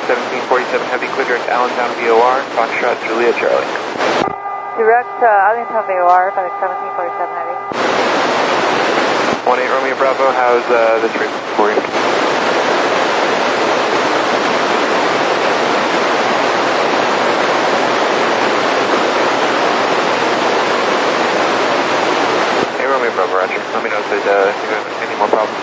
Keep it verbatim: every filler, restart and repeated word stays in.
seventeen forty-seven Heavy, clear direct Allentown V O R, Foxtrot Juliet Charlie. Direct uh, Allentown V O R, FedEx seventeen forty-seven Heavy. one eight Romeo Bravo, how's uh, the trip for you? Hey Romeo Bravo, Roger. Let me know if there's uh, any more problems.